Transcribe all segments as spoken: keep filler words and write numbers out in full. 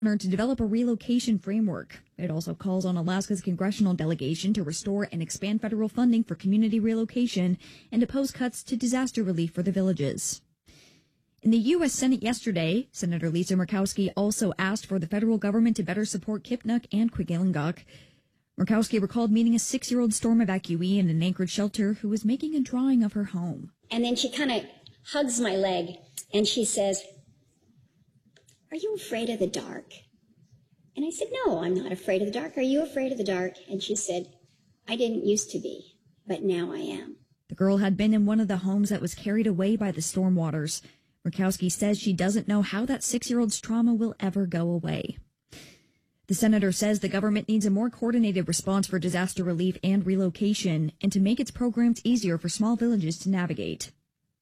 to develop a relocation framework. It also calls on Alaska's congressional delegation to restore and expand federal funding for community relocation and oppose cuts to disaster relief for the villages. In the U S. Senate yesterday, Senator Lisa Murkowski also asked for the federal government to better support Kipnuk and Quiglinguk. Murkowski recalled meeting a six-year-old storm evacuee in an Anchorage shelter who was making a drawing of her home. And then she kind of hugs my leg and she says, "Are you afraid of the dark?" And I said, "No, I'm not afraid of the dark. Are you afraid of the dark?" And she said, "I didn't used to be, but now I am." The girl had been in one of the homes that was carried away by the storm waters. Murkowski says she doesn't know how that six-year-old's trauma will ever go away. The senator says the government needs a more coordinated response for disaster relief and relocation and to make its programs easier for small villages to navigate.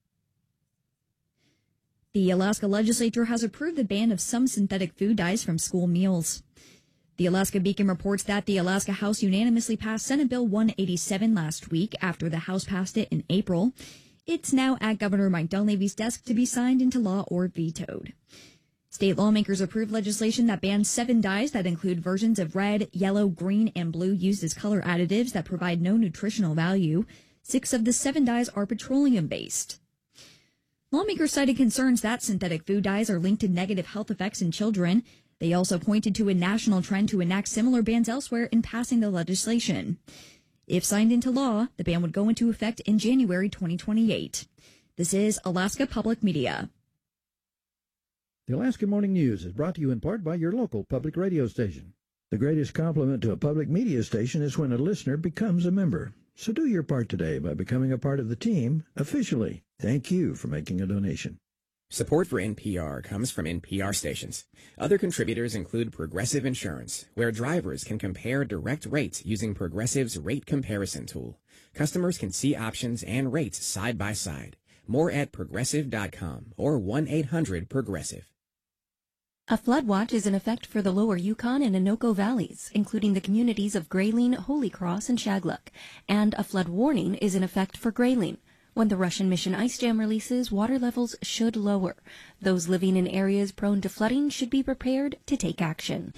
The Alaska legislature has approved the ban of some synthetic food dyes from school meals. The Alaska Beacon reports that the Alaska House unanimously passed Senate Bill one eighty-seven last week after the House passed it in April. It's now at Governor Mike Dunleavy's desk to be signed into law or vetoed. State lawmakers approved legislation that bans seven dyes that include versions of red, yellow, green, and blue used as color additives that provide no nutritional value. Six of the seven dyes are petroleum-based. Lawmakers cited concerns that synthetic food dyes are linked to negative health effects in children. They also pointed to a national trend to enact similar bans elsewhere in passing the legislation. If signed into law, the ban would go into effect in January twenty twenty-eight. This is Alaska Public Media. The Alaska Morning News is brought to you in part by your local public radio station. The greatest compliment to a public media station is when a listener becomes a member. So do your part today by becoming a part of the team officially. Thank you for making a donation. Support for N P R comes from N P R stations. Other contributors include Progressive Insurance, where drivers can compare direct rates using Progressive's rate comparison tool. Customers can see options and rates side by side. More at progressive dot com or one eight hundred progressive. A flood watch is in effect for the lower Yukon and Anoka valleys, including the communities of Grayling, Holy Cross, and Shagluk. And a flood warning is in effect for Grayling. When the Russian Mission ice jam releases, water levels should lower. Those living in areas prone to flooding should be prepared to take action.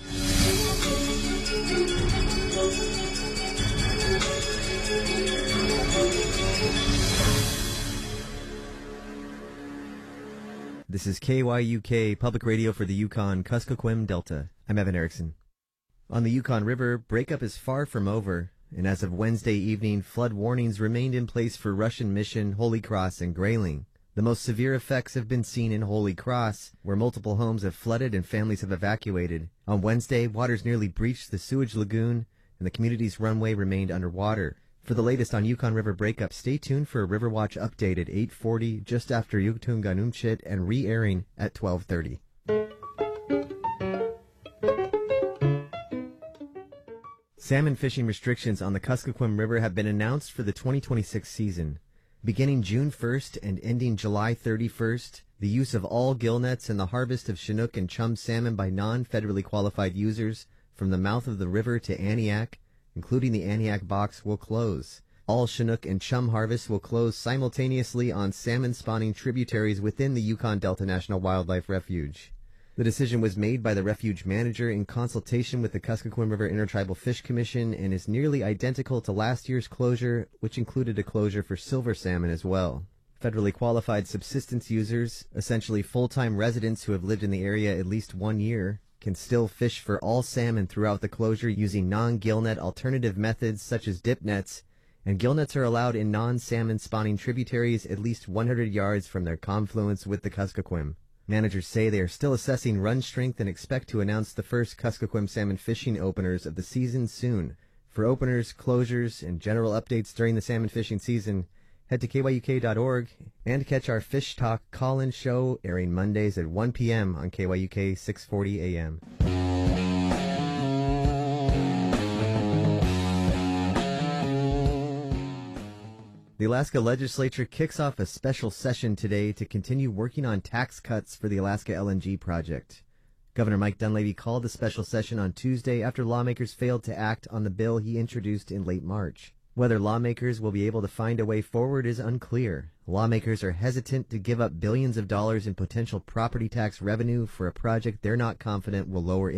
This is K Y U K, public radio for the Yukon Kuskokwim Delta. I'm Evan Erickson. On the Yukon River, breakup is far from over, and as of Wednesday evening, flood warnings remained in place for Russian Mission, Holy Cross, and Grayling. The most severe effects have been seen in Holy Cross, where multiple homes have flooded and families have evacuated. On Wednesday, waters nearly breached the sewage lagoon, and the community's runway remained underwater. For the latest on Yukon River breakup, stay tuned for a Riverwatch update at eight forty, just after Yuktunganumchit, and re-airing at twelve thirty. Salmon fishing restrictions on the Kuskokwim River have been announced for the twenty twenty-six season. Beginning June first and ending July thirty-first, the use of all gill nets and the harvest of Chinook and chum salmon by non-federally qualified users from the mouth of the river to Aniak, including the Aniak box, will close. All Chinook and chum harvests will close simultaneously on salmon spawning tributaries within the Yukon Delta National Wildlife Refuge. The decision was made by the refuge manager in consultation with the Kuskokwim River Intertribal Fish Commission and is nearly identical to last year's closure, which included a closure for silver salmon as well. Federally qualified subsistence users, essentially full-time residents who have lived in the area at least one year, can still fish for all salmon throughout the closure using non-gillnet alternative methods such as dip nets, and gillnets are allowed in non-salmon spawning tributaries at least one hundred yards from their confluence with the Kuskokwim. Managers say they are still assessing run strength and expect to announce the first Kuskokwim salmon fishing openers of the season soon. For openers, closures, and general updates during the salmon fishing season, head to K Y U K dot org and catch our Fish Talk call-in show airing Mondays at one p.m. on K Y U K six forty A M. The Alaska Legislature kicks off a special session today to continue working on tax cuts for the Alaska L N G project. Governor Mike Dunleavy called the special session on Tuesday after lawmakers failed to act on the bill he introduced in late March. Whether lawmakers will be able to find a way forward is unclear. Lawmakers are hesitant to give up billions of dollars in potential property tax revenue for a project they're not confident will lower